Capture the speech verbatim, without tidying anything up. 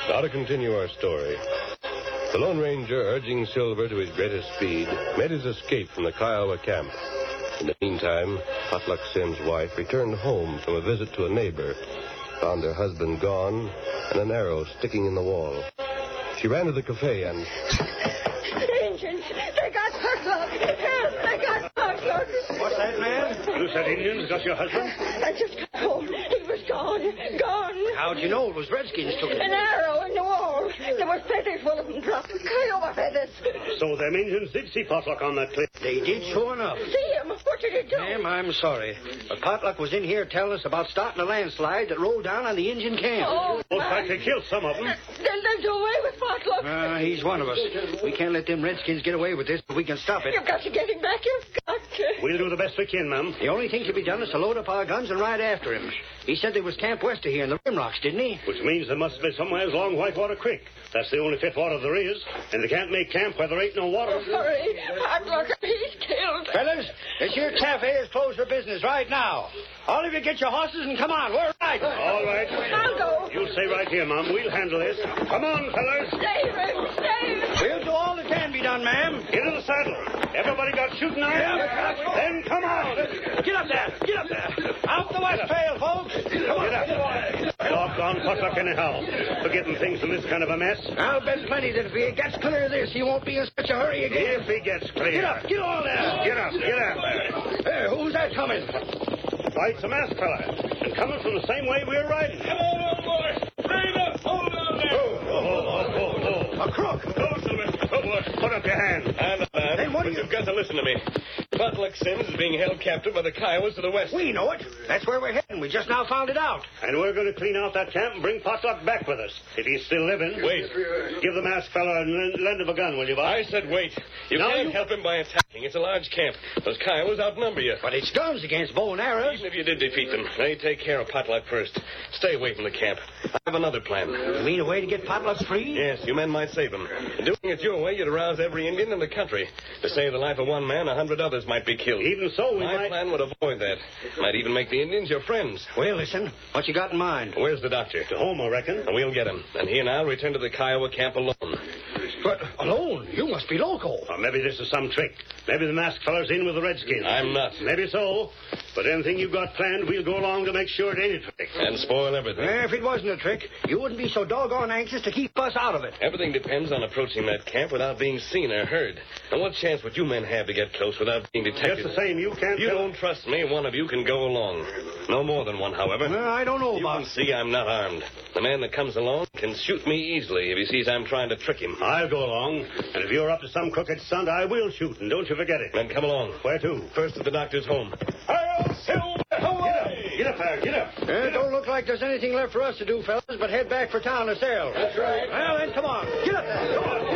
Now to continue our story. The Lone Ranger, urging Silver to his greatest speed, made his escape from the Kiowa camp. In the meantime, Potluck Sim's wife returned home from a visit to a neighbor, found her husband gone, and an arrow sticking in the wall. She ran to the cafe and... Indians! They got Potluck! Help! They got Potluck! What's that, man? You said Indians got your husband? I just got home. He was gone. Gone. How'd you know it was Redskins took him? An arrow in the wall. There were feathers full of them dropped. Kiowa feathers. So them Indians did see Potluck on that cliff? They did, sure enough. See him? What did he do? Ma'am, I'm sorry. But Potluck was in here telling us about starting a landslide that rolled down on the Indian camp. Oh, Looks like they killed some of them. They'll, they'll do away with Potluck. Uh, he's one of us. We can't let them Redskins get away with this, but we can stop it. You've got to get him back. You've got to. We'll do the best we can, ma'am. The only thing to be done is to load up our guns and ride after him. He said there was camp west of here in the Rim Rocks, didn't he? Which means there must be somewhere along Whitewater Creek. That's the only fit water there is, and they can't make camp where there ain't no water. Oh, hurry. Potluck, he's killed. Fellas, this here cafe is closed for business right now. All of you get your horses and come on. We're riding. All right. I'll go. You stay right here, Mom. We'll handle this. Come on, fellas. Save him. Save him. We'll do all that can be done, ma'am. Into the saddle. Everybody got shooting irons? Yeah. Then come on. Get up there. Get up there. Out the west trail, folks. Come on. Get up. Doggone Potluck anyhow. Forgetting things in this kind of a mess. I'll bet plenty that if he gets clear of this, he won't be in such a hurry again. If he gets clear. Get up. Get on there. Get up. Get up. There, who's that coming? Why, it's a masked fella. And coming from the same way we're riding. Come on, old boy. Straight up. Hold on there. Oh, oh, oh, oh, oh. A crook. Go, Silver. Oh, boy. Put up your hand. I'm not. Then what do you... You've got to listen to me. Potluck Sims is being held captive by the Kiowas to the west. We know it. That's where we're heading. We just now found it out. And we're going to clean out that camp and bring Potluck back with us. If he's still living. Wait. Give the masked fella a lend of a gun, will you, Bob? I said wait. You No, can't you- help him by attacking. It's a large camp. Those Kiowas outnumber you. But it's guns against bow and arrows. Even if you did defeat them, they take care of Potluck first. Stay away from the camp. I have another plan. You mean a way to get Potluck free? Yes, you men might save him. Doing it your way, you'd arouse every Indian in the country. To save the life of one man, a hundred others might be killed. Even so, we My might... plan would avoid that. Might even make the Indians your friends. Well, listen. What you got in mind? Where's the doctor? To home, I reckon. And we'll get him. And he and I'll return to the Kiowa camp alone. But alone? You must be local. Or maybe this is some trick. Maybe the masked fellow's in with the Redskins. I'm not. Maybe so. But anything you've got planned, we'll go along to make sure it ain't a trick. And spoil everything. Eh, if it wasn't a trick, you wouldn't be so doggone anxious to keep us out of it. Everything depends on approaching that camp without being seen or heard. And what chance would you men have to get close without being detected? Just the same, you can't... If you tell- don't trust me, one of you can go along. No more than one, however. Well, I don't know You about... can see I'm not armed. The man that comes along can shoot me easily if he sees I'm trying to trick him. I'll go along. And if you're up to some crooked stunt, I will shoot. And don't you forget it. Then come along. Where to? First at the doctor's home. Hail, Silver! Away! Get up there, get up. It don't look like there's anything left for us to do, fellas, but head back for town to sell. That's right. Well, then, come on. Get up there. Come on.